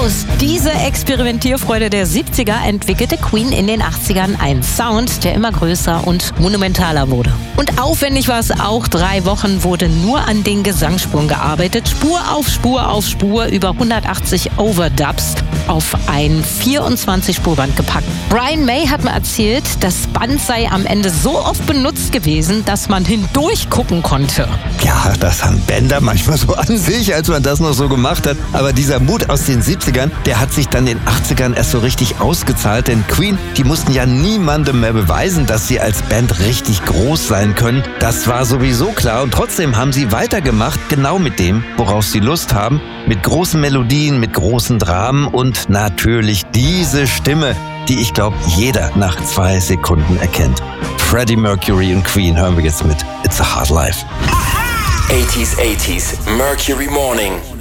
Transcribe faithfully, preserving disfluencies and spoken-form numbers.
aus dieser Experimentierfreude der siebziger entwickelte Queen in den achtzigern einen Sound, der immer größer und monumentaler wurde. Und aufwendig war es auch. Drei Wochen wurde nur an den Gesangsspuren gearbeitet. Spur auf Spur auf Spur, über hundertachtzig Overdubs auf ein vierundzwanzig-Spurband gepackt. Brian May hat mir erzählt, das Band sei am Ende so oft benutzt gewesen, dass man hindurch gucken konnte. Ja, das haben Bänder manchmal so an sich, als man das noch so gemacht hat. Aber dieser Mut aus den siebzigern, der hat sich dann in den achtzigern erst so richtig ausgezahlt. Denn Queen, die mussten ja niemandem mehr beweisen, dass sie als Band richtig groß sein können. Das war sowieso klar. Und trotzdem haben sie weitergemacht, genau mit dem, worauf sie Lust haben. Mit großen Melodien, mit großen Dramen und natürlich diese Stimme, die ich glaube, jeder nach zwei Sekunden erkennt. Freddie Mercury und Queen hören wir jetzt mit It's a Hard Life. eighties eighties Mercury Morning.